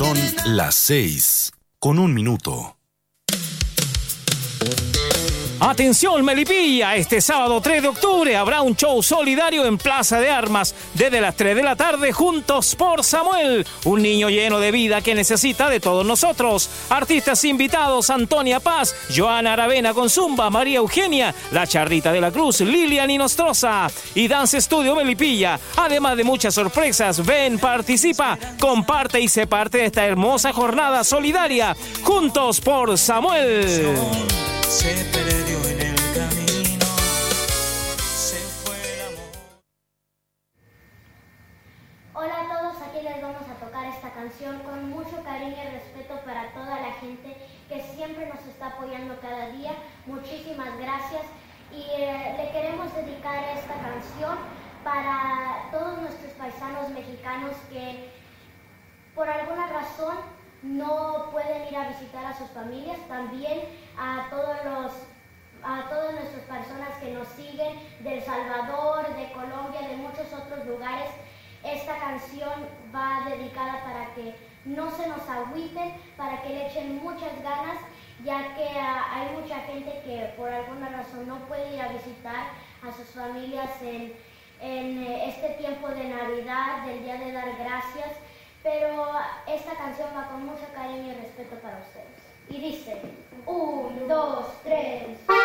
Son las 6:01. Atención Melipilla, este sábado 3 de octubre habrá un show solidario en Plaza de Armas desde las 3 de la tarde. Juntos por Samuel, un niño lleno de vida que necesita de todos nosotros. Artistas invitados: Antonia Paz, Joana Aravena con Zumba, María Eugenia, La Charrita de la Cruz, Lilian Inostroza y Dance Studio Melipilla. Además de muchas sorpresas, ven, participa, comparte y sé parte de esta hermosa jornada solidaria. Juntos por Samuel. Se perdió en el camino, se fue el amor. Hola a todos, aquí les vamos a tocar esta canción con mucho cariño y respeto para toda la gente que siempre nos está apoyando cada día. Muchísimas gracias y le queremos dedicar esta canción para todos nuestros paisanos mexicanos que por alguna razón no pueden ir a visitar a sus familias. También a todas nuestras personas que nos siguen de El Salvador, de Colombia, de muchos otros lugares. Esta canción va dedicada para que no se nos agüiten, para que le echen muchas ganas, ya que hay mucha gente que por alguna razón no puede ir a visitar a sus familias en este tiempo de Navidad, del Día de Dar Gracias. Pero esta canción va con mucho cariño y respeto para ustedes. Y dice, 1, 2, 3...